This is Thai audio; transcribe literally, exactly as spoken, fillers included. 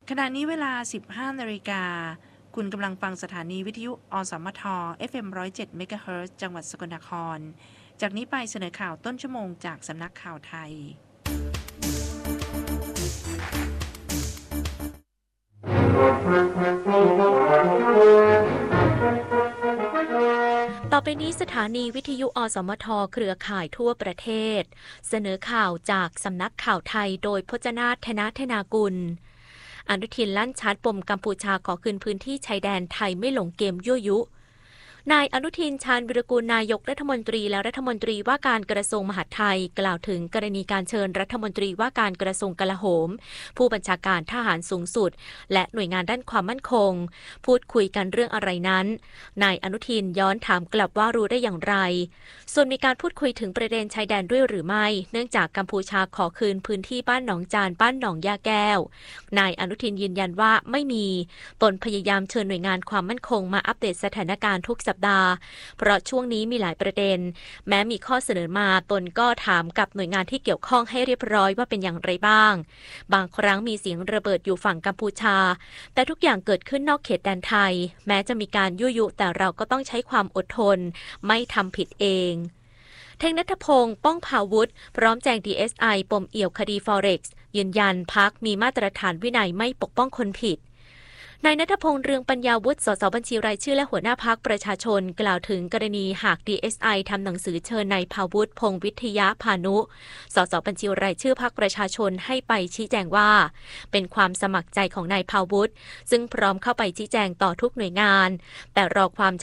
ขณะนี้เวลา สิบห้านาฬิกา คุณกำลังฟังสถานีวิทยุอสมท เอฟ เอ็ม หนึ่งร้อยเจ็ด เมกะเฮิรตซ์ จังหวัดสกลนคร จากนี้ไปเสนอข่าวต้นชั่วโมงจากสำนักข่าวไทยต่อไปนี้สถานีวิทยุอสมทเครือข่ายทั่วประเทศเสนอข่าวจากสำนักข่าวไทยโดยพจนาถ ธนธนากุลอนุทินลั่นชัดปมกัมพูชาขอคืนพื้นที่ชายแดนไทยไม่หลงเกมยั่วยุนายอนุทินชาญวิรากูลนายกรัฐมนตรีและรัฐมนตรีว่าการกระทรวงมหาดไทยกล่าวถึงกรณีการเชิญรัฐมนตรีว่าการกระทรวงกลาโหมผู้บัญชาการทหารสูงสุดและหน่วยงานด้านความมั่นคงพูดคุยกันเรื่องอะไรนั้นนายอนุทินย้อนถามกลับว่ารู้ได้อย่างไรส่วนมีการพูดคุยถึงประเด็นชายแดนด้วยหรือไม่เนื่องจากกัมพูชาขอคืนพื้นที่บ้านหนองจานบ้านหนองยาแก้วนายอนุทินยืนยันว่าไม่มีตนพยายามเชิญหน่วยงานความมั่นคงมาอัปเดตสถานการณ์ทุกสัปดาห์เพราะช่วงนี้มีหลายประเด็นแม้มีข้อเสนอมาตนก็ถามกับหน่วยงานที่เกี่ยวข้องให้เรียบร้อยว่าเป็นอย่างไรบ้างบางครั้งมีเสียงระเบิดอยู่ฝั่งกัมพูชาแต่ทุกอย่างเกิดขึ้นนอกเขตแดนไทยแม้จะมีการยั่วยุแต่เราก็ต้องใช้ความอดทนไม่ทำผิดเองเทงณัฐพงศ์ป้องภาวุฒิพร้อมแจง ดี เอส ไอ ปมเอี่ยวคดี Forex ยืนยันพรรคมีมาตรฐานวินัยไม่ปกป้องคนผิดนายณัฐพงศ์เรืองปัญญาวุฒิ สสบัญชีรายชื่อและหัวหน้าพรรคประชาชนกล่าวถึงกรณีหาก ดี เอส ไอ ทำหนังสือเชิญนายภาวุฒิพงษ์วิทยาพานุ สสบัญชีรายชื่อพรรคประชาชนให้ไปชี้แจงว่าเป็นความสมัครใจของนายภาวุฒิซึ่งพร้อมเข้าไปชี้แจงต่อทุกหน่วยงานแต่รอความ